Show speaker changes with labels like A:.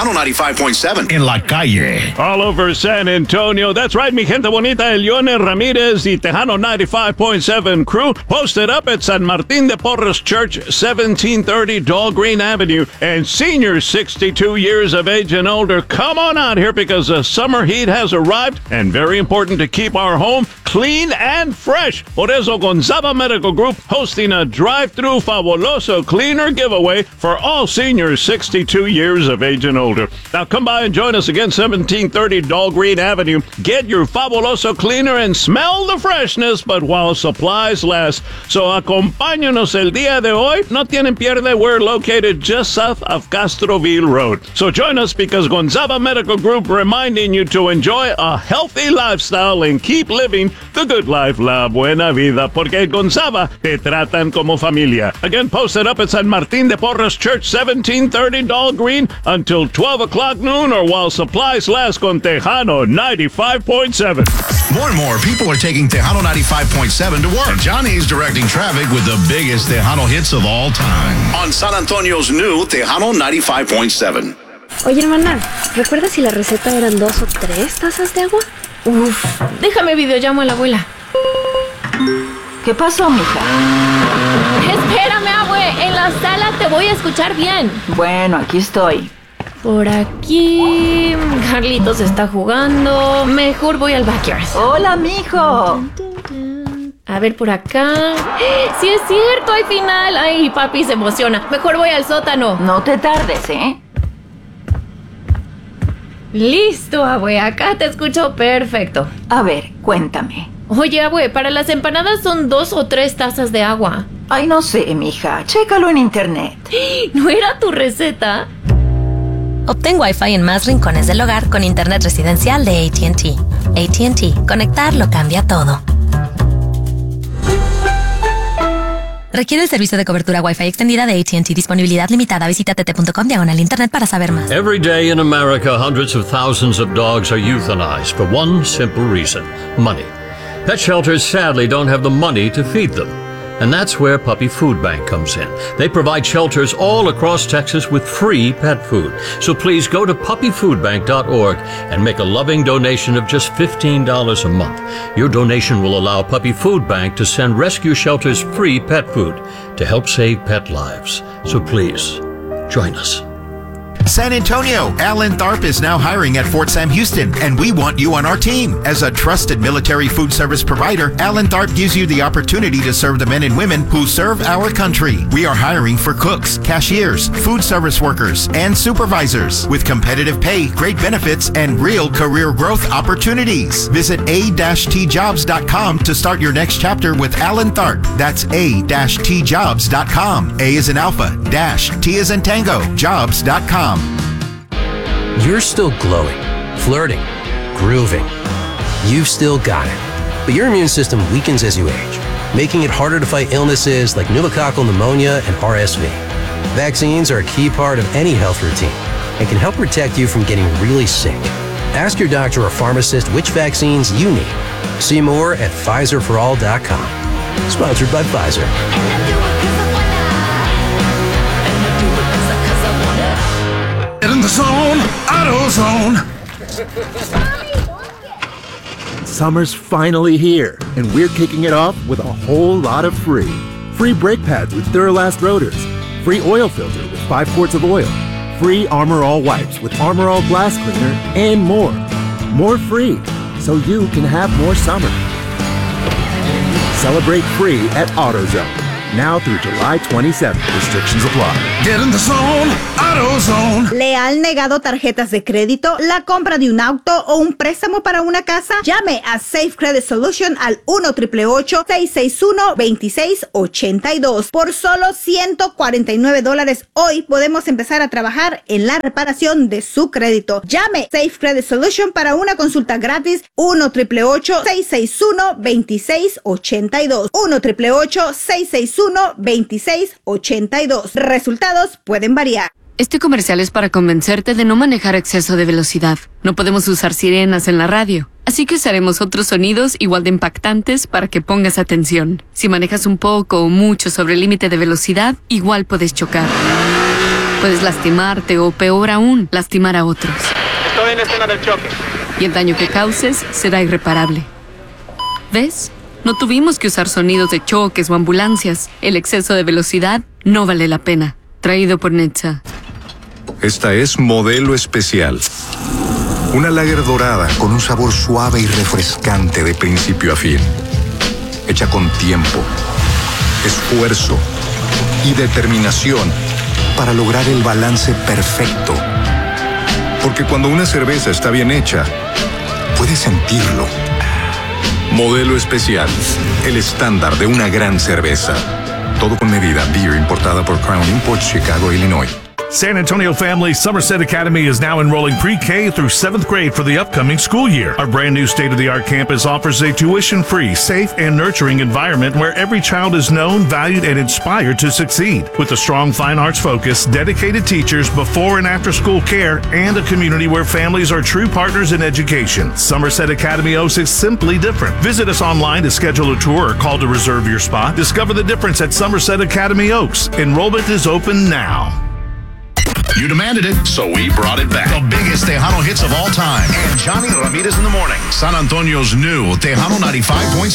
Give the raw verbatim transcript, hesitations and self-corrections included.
A: Tejano ninety-five point seven.
B: En la calle.
C: All over San Antonio. That's right, mi gente bonita. El Leone Ramirez, the Tejano ninety-five point seven crew, posted up at San Martin de Porres Church, seventeen thirty Dahlgreen Avenue. And seniors sixty-two years of age and older, come on out here because the summer heat has arrived, and very important to keep our home clean and fresh. Por eso, Gonzaga Medical Group hosting a drive-through Fabuloso Cleaner giveaway for all seniors sixty-two years of age and older. Now come by and join us again, seventeen thirty Dahlgreen Avenue. Get your Fabuloso Cleaner and smell the freshness, but while supplies last. So acompáñanos el día de hoy. No tienen pierde. We're located just south of Castroville Road. So join us because Gonzaga Medical Group reminding you to enjoy a healthy lifestyle and keep living the good life, la buena vida, porque Gonzaga te tratan como familia. Again, posted up at San Martin de Porres Church, seventeen thirty Dahlgreen, until twelve o'clock noon or while supplies last con Tejano ninety-five point seven.
B: More and more people are taking Tejano ninety-five point seven to work. And Johnny's directing traffic with the biggest Tejano hits of all time.
A: On San Antonio's new Tejano ninety-five point seven.
D: Oye, hermana, ¿recuerdas si la receta eran dos o tres tazas de agua?
E: Uf, déjame videollamo a la abuela.
F: ¿Qué pasó, mija?
E: Espérame, abue, en la sala te voy a escuchar bien.
F: Bueno, aquí estoy.
E: Por aquí... Carlitos está jugando. Mejor voy al backyard.
F: Hola, mijo.
E: A ver, por acá... ¡Sí es cierto, hay final! Ay, papi se emociona. Mejor voy al sótano.
F: No te tardes, ¿eh?
E: Listo, abue, acá te escucho perfecto.
F: A ver, cuéntame.
E: Oye, abue, para las empanadas son dos o tres tazas de agua.
F: Ay, no sé, mija. Chécalo en internet.
E: ¿No era tu receta?
G: Obtén Wi-Fi en más rincones del hogar con internet residencial de A T and T. A T and T. Conectar lo cambia todo. Requiere el servicio de cobertura Wi-Fi extendida de A T and T. Disponibilidad limitada. Visita t t punto com diagonal internet para saber más.
H: Every day in America, hundreds of thousands of dogs are euthanized for one simple reason: money. Pet shelters sadly don't have the money to feed them. And that's where Puppy Food Bank comes in. They provide shelters all across Texas with free pet food. So please go to puppy food bank dot org and make a loving donation of just fifteen dollars a month. Your donation will allow Puppy Food Bank to send rescue shelters free pet food to help save pet lives. So please, join us.
I: San Antonio, Alan Tharp is now hiring at Fort Sam Houston, and we want you on our team. As a trusted military food service provider, Alan Tharp gives you the opportunity to serve the men and women who serve our country. We are hiring for cooks, cashiers, food service workers, and supervisors with competitive pay, great benefits, and real career growth opportunities. Visit a dash t jobs dot com to start your next chapter with Alan Tharp. That's a dash t jobs dot com. A is in Alpha, dash, T is in Tango, jobs dot com.
J: You're still glowing, flirting, grooving. You've still got it. But your immune system weakens as you age, making it harder to fight illnesses like pneumococcal pneumonia and R S V. Vaccines are a key part of any health routine and can help protect you from getting really sick. Ask your doctor or pharmacist which vaccines you need. See more at Pfizer for all dot com. Sponsored by Pfizer.
B: In the zone, AutoZone.
K: Summer's finally here, and we're kicking it off with a whole lot of free. Free brake pads with Duralast rotors. Free oil filter with five quarts of oil. Free Armor All wipes with Armor All glass cleaner, and more. More free, so you can have more summer. Celebrate free at AutoZone. Now through July twenty-seventh. Restrictions apply.
B: Get in the zone, AutoZone.
L: ¿Le han negado tarjetas de crédito, la compra de un auto o un préstamo para una casa? Llame a Safe Credit Solution al uno, ocho ocho ocho, seis seis uno, dos seis ocho dos. Por solo ciento cuarenta y nueve dólares hoy podemos empezar a trabajar en la reparación de su crédito. Llame Safe Credit Solution para una consulta gratis. uno, ocho ocho ocho, seis seis uno, dos seis ocho dos. uno, ocho ocho ocho, seis seis uno, dos seis ocho dos. Resultados pueden variar.
M: Este comercial es para convencerte de no manejar a exceso de velocidad. No podemos usar sirenas en la radio, así que usaremos otros sonidos igual de impactantes para que pongas atención. Si manejas un poco o mucho sobre el límite de velocidad, igual puedes chocar. Puedes lastimarte o, peor aún, lastimar a otros.
N: Estoy en la escena del choque.
M: Y el daño que causes será irreparable. ¿Ves? No tuvimos que usar sonidos de choques o ambulancias. El exceso de velocidad no vale la pena. Traído por Netza.
O: Esta es Modelo Especial. Una lager dorada con un sabor suave y refrescante de principio a fin. Hecha con tiempo, esfuerzo y determinación para lograr el balance perfecto. Porque cuando una cerveza está bien hecha, puedes sentirlo. Modelo Especial, el estándar de una gran cerveza. Todo con medida. Beer importada por Crown Imports, Chicago, Illinois.
P: San Antonio Family Somerset Academy is now enrolling pre-K through seventh grade for the upcoming school year. Our brand new state-of-the-art campus offers a tuition-free, safe, and nurturing environment where every child is known, valued, and inspired to succeed. With a strong fine arts focus, dedicated teachers, before and after school care, and a community where families are true partners in education, Somerset Academy Oaks is simply different. Visit us online to schedule a tour or call to reserve your spot. Discover the difference at Somerset Academy Oaks. Enrollment is open now.
B: You demanded it, so we brought it back. The biggest Tejano hits of all time. And Johnny Ramirez in the morning. San Antonio's new Tejano ninety-five point seven.